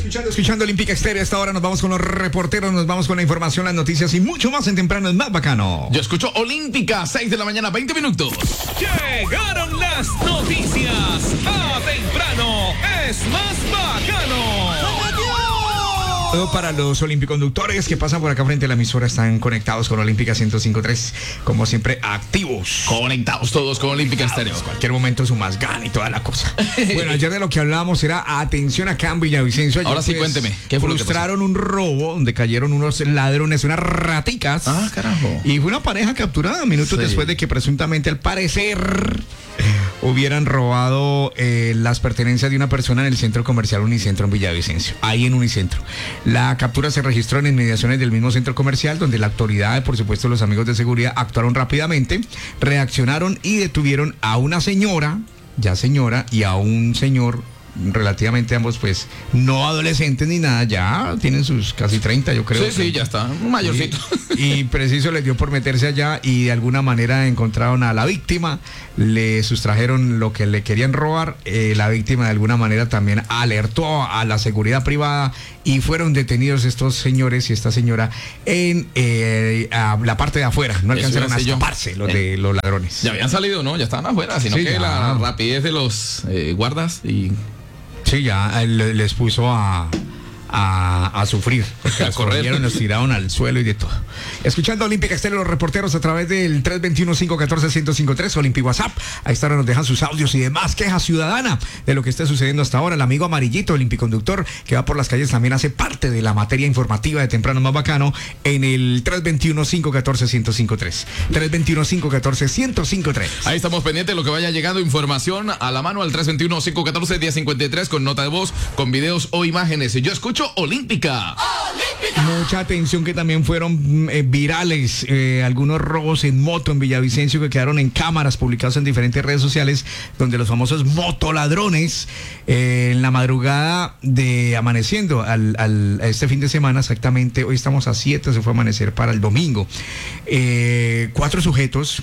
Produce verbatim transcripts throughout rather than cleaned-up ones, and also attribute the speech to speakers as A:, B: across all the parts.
A: Escuchando, escuchando Olímpica Estéreo. A esta hora nos vamos con los reporteros, nos vamos con la información, las noticias y mucho más en Temprano es Más Bacano.
B: Yo escucho Olímpica, seis de la mañana, veinte minutos.
C: Llegaron las noticias a Temprano es Más Bacano.
A: Para los olimpiconductores que pasan por acá frente a la emisora, están conectados con Olímpica ciento cinco punto tres, como siempre, activos.
B: Conectados todos con Olímpica Estéreo.
A: En cualquier momento su más gana y toda la cosa. Bueno, ayer de lo que hablábamos era atención acá en Villavicencio. Ayer,
B: ahora sí,
A: pues,
B: cuénteme. ¿Qué fue
A: frustraron un robo donde cayeron unos ladrones, unas raticas.
B: Ah, carajo.
A: Y fue una pareja capturada minutos
B: Sí.
A: después de que presuntamente, al parecer, hubieran robado eh, las pertenencias de una persona en el centro comercial Unicentro en Villavicencio, ahí en Unicentro. La captura se registró en inmediaciones del mismo centro comercial, donde la autoridad, por supuesto los amigos de seguridad, actuaron rápidamente, reaccionaron y detuvieron a una señora, ya señora, y a un señor, relativamente ambos pues no adolescentes ni nada, ya tienen sus casi treinta, yo creo.
B: Sí, sí, ya está, un mayorcito.
A: Y, y preciso les dio por meterse allá y de alguna manera encontraron a la víctima, le sustrajeron lo que le querían robar, eh, la víctima de alguna manera también alertó a la seguridad privada y fueron detenidos estos señores y esta señora en eh, a la parte de afuera, no alcanzaron a escaparse los de los ladrones.
B: Ya habían salido, ¿no? Ya estaban afuera, sino
A: Sí,
B: que
A: ya.
B: la rapidez de los eh, guardas y...
A: Sí, ya le- les puso a, a, a sufrir. Porque
B: A
A: los
B: correr.
A: corrieron, los tiraron al suelo y de todo. Escuchando Olímpica Estéreo, los reporteros a través del tres dos uno, cinco uno cuatro, uno cero cinco tres, Olímpico WhatsApp. A esta hora nos dejan sus audios y demás quejas ciudadana de lo que está sucediendo hasta ahora. El amigo amarillito, Olimpiconductor, que va por las calles, también hace parte de la materia informativa de Temprano Más Bacano en el tres dos uno, cinco uno cuatro, uno cero cinco tres. tres dos uno, cinco uno cuatro, uno cero cinco tres.
B: Ahí estamos pendientes de lo que vaya llegando, información a la mano al tres dos uno, cinco uno cuatro, uno cero cinco tres con nota de voz, con videos o imágenes. Yo escucho Olímpica.
A: Mucha atención que también fueron eh, virales eh, algunos robos en moto en Villavicencio que quedaron en cámaras publicadas en diferentes redes sociales, donde los famosos motoladrones eh, en la madrugada de amaneciendo al, al, a este fin de semana, exactamente hoy estamos a siete, se fue a amanecer para el domingo, eh, cuatro sujetos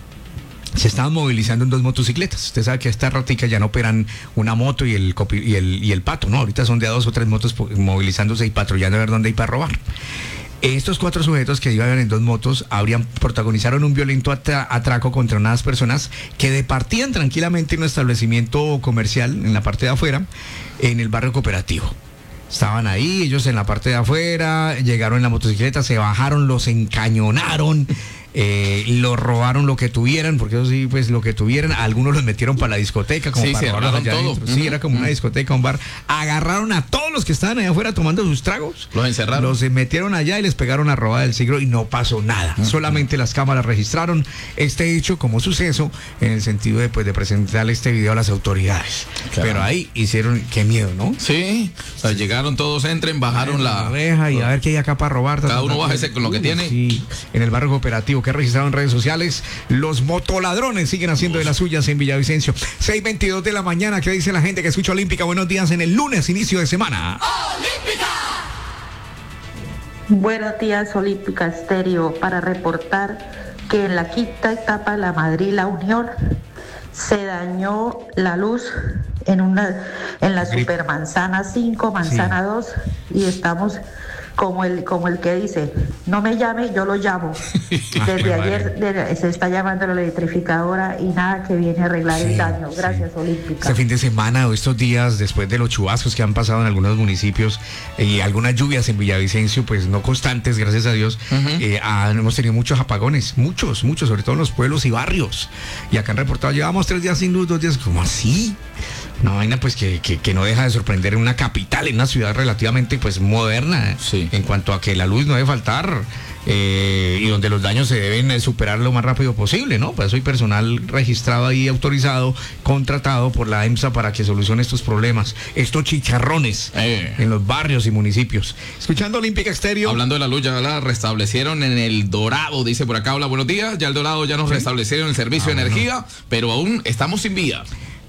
A: se estaban movilizando en dos motocicletas. Usted sabe que a esta ratica ya no operan una moto y el, copi- y el, y el pato, ¿no? Ahorita son de a dos o tres motos po- movilizándose y patrullando a ver dónde hay para robar. Estos cuatro sujetos que iban en dos motos habrían protagonizaron un violento atra- atraco contra unas personas que departían tranquilamente en un establecimiento comercial en la parte de afuera, en el barrio Cooperativo. Estaban ahí, ellos en la parte de afuera, llegaron en la motocicleta, se bajaron, los encañonaron, eh, los robaron lo que tuvieran, porque eso sí, pues lo que tuvieran, algunos los metieron para la discoteca, como
B: Sí,
A: para
B: se
A: robarlos
B: robaron
A: allá
B: todo.
A: adentro. Sí,
B: Ujú,
A: era como una
B: ujú.
A: discoteca, un bar. Agarraron a todos los que estaban allá afuera tomando sus tragos.
B: Los encerraron.
A: Los eh, metieron allá y les pegaron a robar del siglo y no pasó nada. Solamente las cámaras registraron este hecho como suceso en el sentido de, pues, de presentar este video a las autoridades.
B: Claro.
A: Pero ahí hicieron, qué miedo, ¿no?
B: Sí, o sea, llegaron todos, entren, bajaron la...
A: reja y a ver qué hay acá para robar.
B: Cada uno bájese con lo que
A: Uy,
B: tiene.
A: Sí, en el barrio Cooperativo que ha registrado en redes sociales, los motoladrones siguen haciendo de las suyas en Villavicencio. seis veintidós de la mañana, ¿qué dice la gente que escucha Olímpica? Buenos días en el lunes, inicio de semana.
D: Buenos días, Olímpica Estéreo, para reportar que en la quinta etapa de la Madrid La Unión se dañó la luz en una en la
A: Grip.
D: Supermanzana cinco, Manzana dos, y estamos como el como el que dice, no me llame, yo lo llamo. Desde
A: Ay,
D: ayer de- se está llamando la electrificadora y nada que viene a arreglar
A: Sí,
D: el daño.
A: sí.
D: Gracias, Olímpica.
A: Este fin de semana o estos días después de los chubascos que han pasado en algunos municipios y algunas lluvias en Villavicencio, pues no constantes, gracias a Dios, eh, han- hemos tenido muchos apagones, muchos, muchos, sobre todo en los pueblos y barrios. Y acá han reportado, llevamos tres días sin luz, dos días, ¿cómo así? Una vaina pues que, que, que no deja de sorprender en una capital, en una ciudad relativamente pues moderna,
B: Sí.
A: en cuanto a que la luz no debe faltar. Eh, y donde los daños se deben eh, superar lo más rápido posible, ¿no? Por eso hay personal registrado ahí, autorizado, contratado por la EMSA para que solucione estos problemas, estos chicharrones
B: Eh.
A: en los barrios y municipios. Escuchando Olímpica Estéreo.
B: Hablando de la luz, ya la restablecieron en el Dorado, dice por acá, hola, buenos días, ya el Dorado ya nos
A: Sí.
B: restablecieron el servicio
A: Ah,
B: de
A: bueno.
B: energía, pero aún estamos sin vía.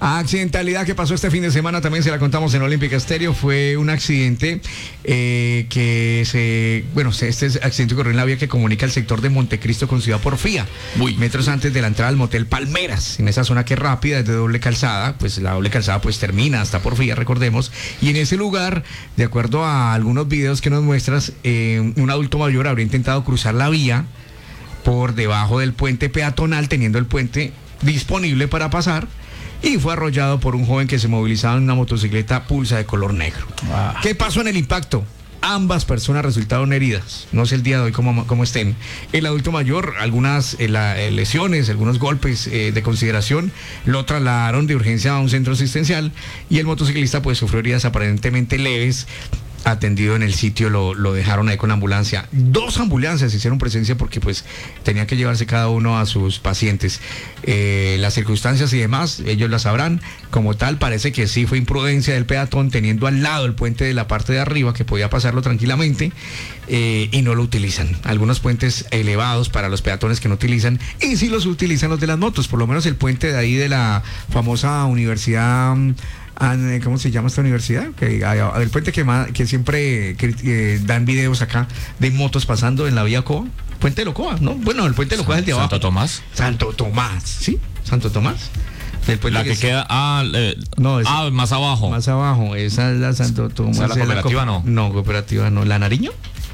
A: Accidentalidad que pasó este fin de semana, también se la contamos en Olímpica Estéreo. Fue un accidente eh, que se, bueno, este accidente ocurrió en la vía que comunica el sector de Montecristo con Ciudad Porfía,
B: Uy.
A: metros antes de la entrada al motel Palmeras, en esa zona que es rápida, es de doble calzada, pues la doble calzada pues termina hasta Porfía, recordemos, y en ese lugar, de acuerdo a algunos videos que nos muestras, eh, un adulto mayor habría intentado cruzar la vía por debajo del puente peatonal, teniendo el puente disponible para pasar, y fue arrollado por un joven que se movilizaba en una motocicleta Pulsa de color negro. Ah. ¿Qué pasó en el impacto? Ambas personas resultaron heridas. No sé el día de hoy cómo, cómo estén. El adulto mayor, algunas eh, la, eh, lesiones, algunos golpes eh, de consideración, lo trasladaron de urgencia a un centro asistencial, y el motociclista pues sufrió heridas aparentemente leves. Atendido en el sitio, lo, lo dejaron ahí con la ambulancia. Dos ambulancias hicieron presencia porque pues tenían que llevarse cada uno a sus pacientes. Eh, las circunstancias y demás, ellos las sabrán. Como tal, parece que sí fue imprudencia del peatón, teniendo al lado el puente de la parte de arriba, que podía pasarlo tranquilamente, eh, y no lo utilizan. Algunos puentes elevados para los peatones que no utilizan, y sí los utilizan los de las motos. Por lo menos el puente de ahí de la famosa universidad... ¿Cómo se llama esta universidad? Que, el puente que, que siempre que, eh, dan videos acá de motos pasando en la vía Coa. Puente de Locoa, ¿no? Bueno, el puente de Locoa es el de abajo.
B: ¿Santo Tomás?
A: Santo Tomás, ¿sí? Santo Tomás.
E: La que, que queda, ah, eh,
A: no, es,
E: ah, más abajo.
A: Más abajo, esa es la Santo Tomás.
E: ¿Esa es la cooperativa,
A: la co-
E: no?
A: No, cooperativa no. ¿La Nariño?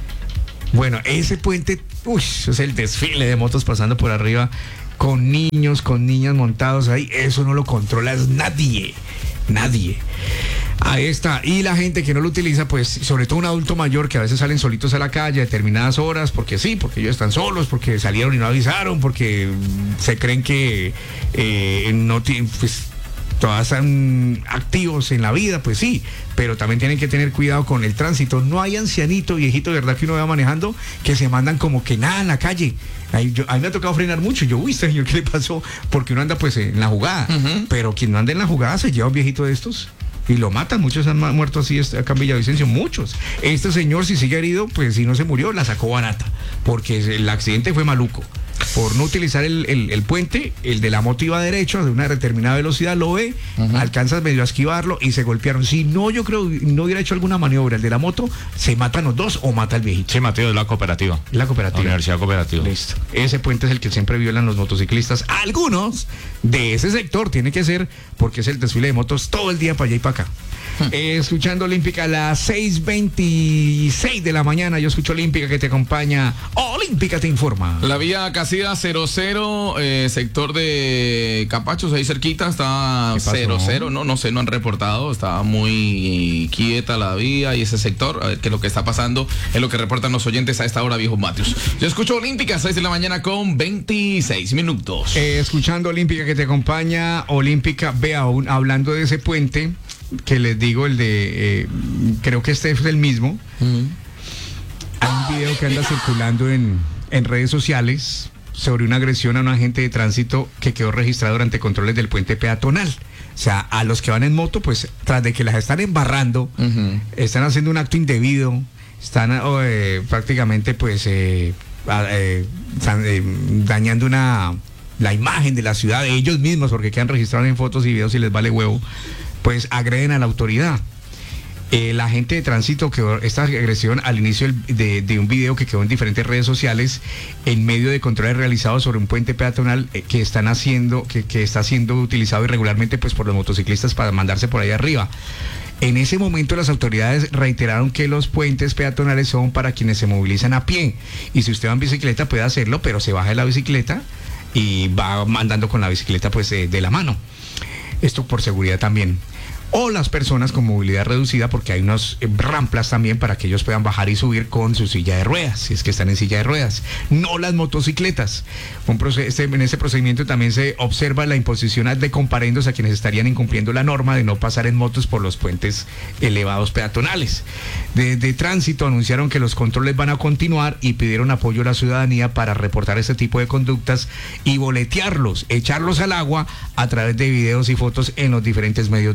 A: Bueno, ese puente, uy, es el desfile de motos pasando por arriba, con niños, con niñas montados ahí. Eso no lo controla nadie. Nadie. Ahí está. Y la gente que no lo utiliza, pues, sobre todo un adulto mayor, que a veces salen solitos a la calle a determinadas horas, porque sí, porque ellos están solos, porque salieron y no avisaron, porque se creen que eh, no tienen, pues, todas están activos en la vida, pues sí, pero también tienen que tener cuidado con el tránsito. No hay ancianito, viejito, de verdad, que uno va manejando, que se mandan como que nada en la calle. Ahí, yo, a mí me ha tocado frenar mucho. Yo, uy, señor, ¿qué le pasó? Porque uno anda pues en la jugada. Uh-huh. Pero quien no anda en la jugada se lleva un viejito de estos y lo matan. Muchos han muerto así acá en Villavicencio, muchos. Este señor, si sigue herido, pues si no se murió, la sacó barata, porque el accidente fue maluco. Por no utilizar el, el, el puente, el de la moto iba derecho, de una determinada velocidad, lo ve, uh-huh. alcanzas medio a esquivarlo y se golpearon. Si no, yo creo, no hubiera hecho alguna maniobra el de la moto, se matan los dos o mata el viejito.
E: Sí, Mateo, es la cooperativa.
A: La cooperativa.
E: La Universidad Cooperativa.
A: Listo. Ese puente es el que siempre violan los motociclistas. Algunos de ese sector tiene que ser, porque es el desfile de motos todo el día para allá y para acá. Eh, escuchando Olímpica a las seis veintiséis de la mañana. Yo escucho Olímpica que te acompaña. Olímpica te informa.
B: La vía Casida cero cero, eh, sector de Capachos, ahí cerquita, está cero cero. No, no sé, no han reportado. Está muy quieta la vía y ese sector. A ver qué es lo que está pasando. Es lo que reportan los oyentes a esta hora, viejos Matius. Yo escucho Olímpica a seis de la mañana con veintiséis minutos.
A: Eh, escuchando Olímpica que te acompaña. Olímpica, vea, aún hablando de ese puente que les digo, el de, eh, creo que este es el mismo. Uh-huh. Hay un video que anda circulando en, en redes sociales sobre una agresión a un agente de tránsito que quedó registrado durante controles del puente peatonal. O sea, a los que van en moto, pues, tras de que las están embarrando, uh-huh. están haciendo un acto indebido, están eh, prácticamente, pues, eh, eh, están, eh, dañando una, la imagen de la ciudad de ellos mismos, porque quedan registrados en fotos y videos y les vale huevo. Pues agreden a la autoridad. Eh, la agente de tránsito quedó esta agresión al inicio de, de un video que quedó en diferentes redes sociales en medio de controles realizados sobre un puente peatonal eh, que están haciendo, que, que está siendo utilizado irregularmente pues por los motociclistas para mandarse por ahí arriba. En ese momento las autoridades reiteraron que los puentes peatonales son para quienes se movilizan a pie, y si usted va en bicicleta puede hacerlo, pero se baja de la bicicleta y va andando con la bicicleta pues eh, de la mano. Esto por seguridad también. O las personas con movilidad reducida, porque hay unas rampas también para que ellos puedan bajar y subir con su silla de ruedas, si es que están en silla de ruedas. No las motocicletas. Un proce- este, en este procedimiento también se observa la imposición de comparendos a quienes estarían incumpliendo la norma de no pasar en motos por los puentes elevados peatonales. Desde Tránsito anunciaron que los controles van a continuar y pidieron apoyo a la ciudadanía para reportar este tipo de conductas y boletearlos, echarlos al agua a través de videos y fotos en los diferentes medios de comunicación.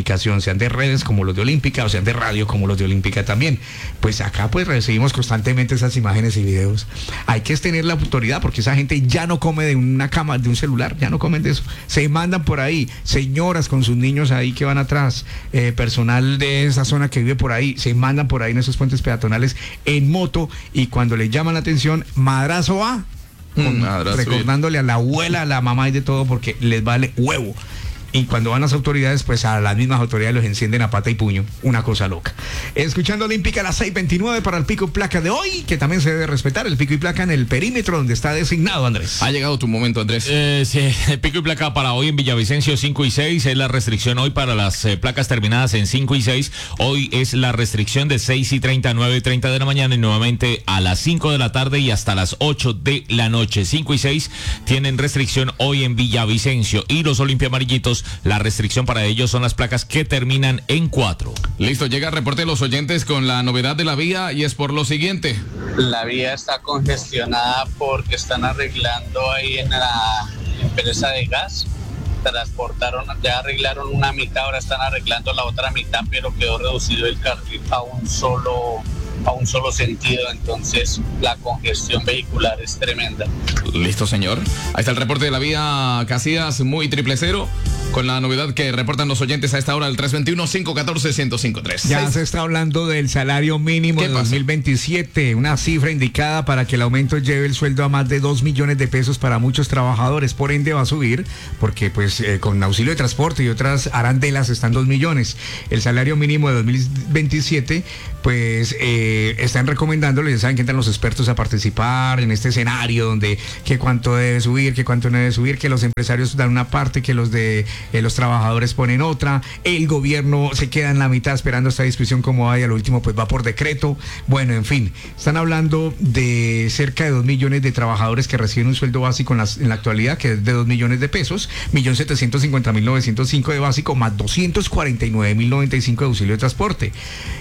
A: comunicación, sean de redes como los de Olímpica o sean de radio como los de Olímpica también. Pues acá pues recibimos constantemente esas imágenes y videos. Hay que tener la autoridad porque esa gente ya no come de una cama, de un celular, ya no comen de eso. Se mandan por ahí, señoras con sus niños ahí que van atrás, eh, personal de esa zona que vive por ahí, se mandan por ahí en esos puentes peatonales en moto y cuando les llaman la atención, madrazo va. Con, mm, recordándole a la abuela, a la mamá y de todo porque les vale huevo. Y cuando van las autoridades, pues a las mismas autoridades los encienden a pata y puño. Una cosa loca. Escuchando Olímpica a las seis veintinueve para el pico y placa de hoy, que también se debe respetar el pico y placa en el perímetro donde está designado, Andrés.
B: Ha llegado tu momento, Andrés.
E: Eh, sí, el pico y placa para hoy en Villavicencio cinco y seis. Es la restricción hoy para las eh, placas terminadas en cinco y seis. Hoy es la restricción de seis y treinta a nueve y treinta de la mañana y nuevamente a las cinco de la tarde y hasta las ocho de la noche. cinco y seis tienen restricción hoy en Villavicencio. Y los Olimpia Amarillitos, la restricción para ellos son las placas que terminan en cuatro.
B: Listo, llega el reporte de los oyentes con la novedad de la vía y es por lo siguiente.
F: La vía está congestionada porque están arreglando ahí en la empresa de gas. Transportaron, ya arreglaron una mitad, ahora están arreglando la otra mitad, pero quedó reducido el carril a un solo, a un solo sentido, entonces la congestión vehicular es tremenda.
B: Listo, señor. Ahí está el reporte de la vía Casillas muy triple cero, con la novedad que reportan los oyentes a esta hora, el tres veintiuno, cinco catorce, uno cinco tres.
A: Ya se está hablando del salario mínimo de dos mil veintisiete, una cifra indicada para que el aumento lleve el sueldo a más de dos millones de pesos para muchos trabajadores. Por ende va a subir, porque pues eh, con auxilio de transporte y otras arandelas están dos millones. El salario mínimo de dos mil veintisiete, pues eh, están recomendándole, ya saben que entran los expertos a participar en este escenario donde que cuánto debe subir, que cuánto no debe subir, que los empresarios dan una parte, que los de Eh, los trabajadores ponen otra, el gobierno se queda en la mitad esperando esta discusión como hay, al último pues va por decreto. Bueno, en fin, están hablando de cerca de dos millones de trabajadores que reciben un sueldo básico en la, en la actualidad, que es de dos millones de pesos, millón setecientos cincuenta mil novecientos cinco de básico, más doscientos cuarenta y nueve mil noventa y cinco de auxilio de transporte.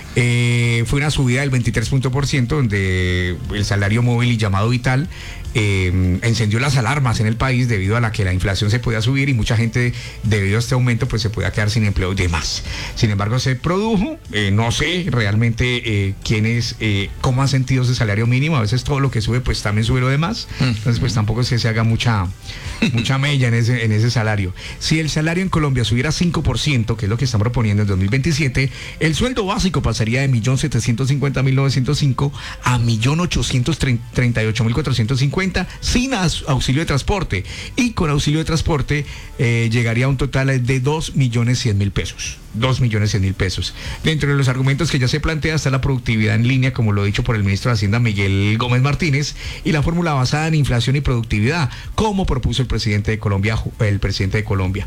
A: Eh, fue una subida del veintitrés por ciento, donde el salario móvil y llamado vital eh, encendió las alarmas en el país debido a la que la inflación se podía subir y mucha gente debido a este aumento pues se podía quedar sin empleo y demás. Sin embargo se produjo, eh, no sé realmente eh, quiénes, eh, cómo han sentido ese salario mínimo. A veces todo lo que sube pues también sube lo demás, entonces pues tampoco es que se haga mucha mucha mella en ese, en ese salario. Si el salario en Colombia subiera cinco por ciento, que es lo que están proponiendo en dos mil veintisiete, el sueldo básico pasaría de un millón setecientos cincuenta mil novecientos cinco a un millón ochocientos treinta y ocho mil cuatrocientos cincuenta sin auxilio de transporte, y con auxilio de transporte eh, llegaría a un total de dos millones cien mil pesos. dos millones cien mil pesos. Dentro de los argumentos que ya se plantea está la productividad en línea, como lo dicho por el ministro de Hacienda Miguel Gómez Martínez, y la fórmula basada en inflación y productividad, como propuso el presidente de Colombia, el presidente de Colombia.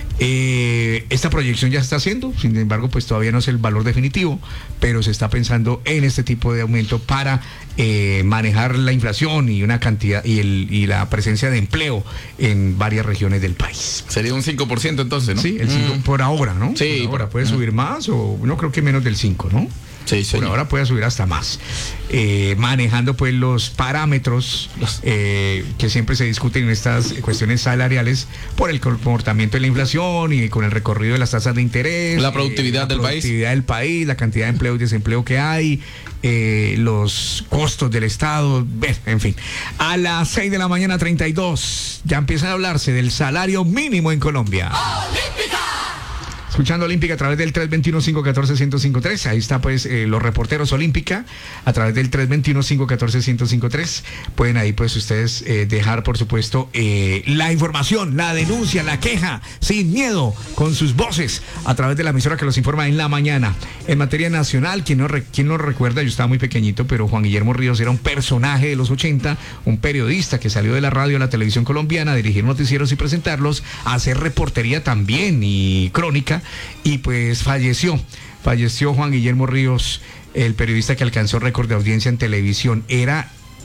A: Eh, esta proyección ya se está haciendo, sin embargo, pues todavía no es el valor definitivo, pero se está pensando en este tipo de aumento para eh, manejar la inflación y una cantidad y, el, y la presencia de empleo en varias regiones del país.
B: Sería un cinco por ciento entonces, ¿no?
A: Sí, el cinco por ciento por ahora, ¿no?
B: Sí,
A: por ahora puede uh-huh. subir más, o no creo que menos del cinco, ¿no?
B: Sí, sí.
A: Por ahora puede subir hasta más. Eh, manejando pues los parámetros eh, que siempre se discuten en estas cuestiones salariales por el comportamiento de la inflación y con el recorrido de las tasas de interés.
B: La productividad
A: eh, la
B: del
A: productividad
B: país.
A: La productividad del país, la cantidad de empleo y desempleo que hay, eh, los costos del Estado, en fin. A las seis de la mañana treinta y dos ya empieza a hablarse del salario mínimo en Colombia. ¡Olímpica! Escuchando Olímpica a través del tres veintiuno, cinco catorce, uno cinco tres. Ahí está pues eh, los reporteros Olímpica a través del tres veintiuno, cinco catorce, uno cinco tres. Pueden ahí pues ustedes eh, dejar por supuesto eh, la información, la denuncia, la queja, sin miedo, con sus voces a través de la emisora que los informa en la mañana. En materia nacional, quien no, re, quien no recuerda, yo estaba muy pequeñito, pero Juan Guillermo Ríos era un personaje de los ochenta, un periodista que salió de la radio a la televisión colombiana a dirigir noticieros y presentarlos, a hacer reportería también y crónica. Y pues falleció, falleció Juan Guillermo Ríos, el periodista que alcanzó récord de audiencia en televisión. Era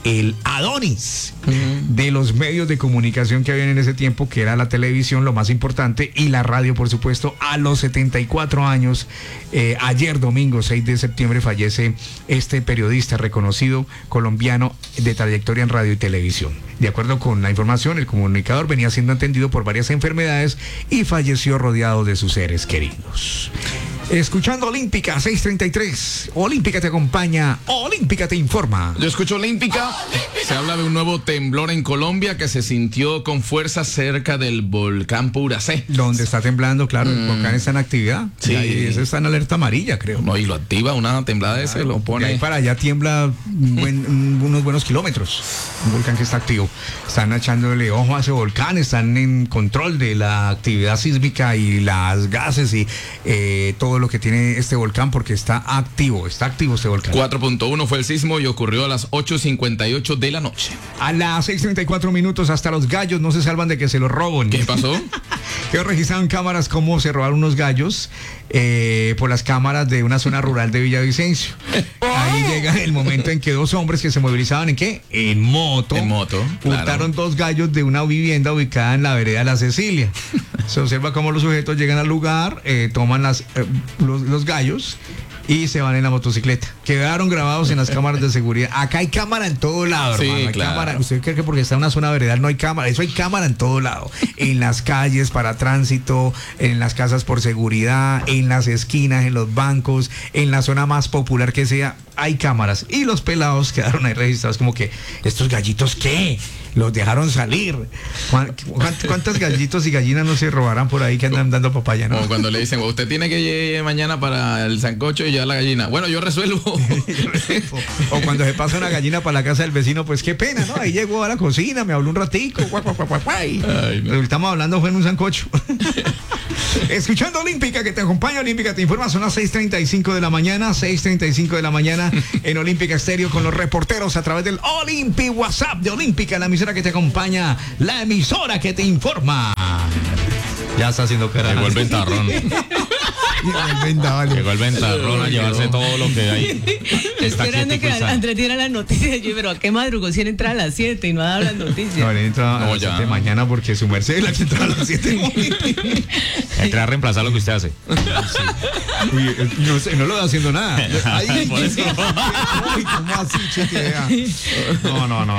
A: el Adonis uh-huh. de los medios de comunicación que habían en ese tiempo, que era la televisión, lo más importante, y la radio, por supuesto, a los setenta y cuatro años. Eh, ayer domingo seis de septiembre fallece este periodista reconocido colombiano de trayectoria en radio y televisión. De acuerdo con la información, el comunicador venía siendo atendido por varias enfermedades y falleció rodeado de sus seres queridos. Escuchando Olímpica seis treinta y tres. Olímpica te acompaña, Olímpica te informa.
B: Yo escucho Olímpica. Se habla de un nuevo temblor en Colombia que se sintió con fuerza cerca del volcán Puracé.
A: Donde está temblando, claro, mm. el volcán está en actividad.
B: Sí.
A: Y ese está en alerta amarilla, creo.
B: No, y lo activa, una temblada de ese lo pone.
A: De ahí para allá tiembla buen, unos buenos kilómetros. Un volcán que está activo. Están echándole ojo a ese volcán, están en control de la actividad sísmica y las gases y eh, todo lo que tiene este volcán, porque está activo, está activo este volcán.
B: cuatro punto uno fue el sismo y ocurrió a las ocho cincuenta y ocho de la noche.
A: A las seis treinta y cuatro minutos, hasta los gallos no se salvan de que se los roben.
B: ¿Qué pasó?
A: Quedó registrado en cámaras cómo se robaron unos gallos eh, por las cámaras de una zona rural de Villavicencio. Ahí llega el momento en que dos hombres que se movilizaban ¿en qué? En moto.
B: En moto,
A: hurtaron
B: claro.
A: dos gallos de una vivienda ubicada en la vereda La Cecilia. Se observa cómo los sujetos llegan al lugar, eh, toman las, eh, los, los gallos y se van en la motocicleta. Quedaron grabados en las cámaras de seguridad. Acá hay cámara en todo lado,
B: sí,
A: hermano. Hay
B: claro.
A: cámara. ¿Usted cree que porque está en una zona veredal no hay cámara? Eso hay cámara en todo lado. En las calles para tránsito, en las casas por seguridad, en las esquinas, en los bancos, en la zona más popular que sea, hay cámaras. Y los pelados quedaron ahí registrados como que, ¿estos gallitos qué? Los dejaron salir. ¿Cuántos gallitos y gallinas no se robarán por ahí que andan dando papaya, no?
B: Como cuando le dicen, usted tiene que ir mañana para el sancocho y llevar la gallina. Bueno, yo resuelvo.
A: Yo resuelvo. O cuando se pasa una gallina para la casa del vecino, pues qué pena, ¿no? Ahí llegó a la cocina, me habló un ratico. Guay, guay, guay, guay. Ay, no. Estamos hablando fue en un sancocho. Escuchando Olímpica, que te acompaña, Olímpica te informa, son las seis treinta y cinco de la mañana, seis treinta y cinco de la mañana en Olímpica Estéreo con los reporteros a través del Olympi WhatsApp de Olímpica, la emisora que te acompaña, la emisora que te informa. Ya está haciendo cara.
E: Llegó el ventarrón.
A: Llegó el ventarrón.
E: Llegó el ventarrón a llevarse todo lo que hay.
G: Está esperando que Andrés diera las noticias. Yo, pero ¿a qué madrugó si él entra a las siete y no ha dado las noticias?
A: No, él entra
B: no,
A: a las siete de mañana porque su merced es la que entra a las siete.
E: Entra a reemplazar lo que usted hace.
A: Sí. Uy, no, sé, no lo está haciendo nada. Ahí,
E: por eso.
A: Uy, ¿cómo así, chequea? No, no, no.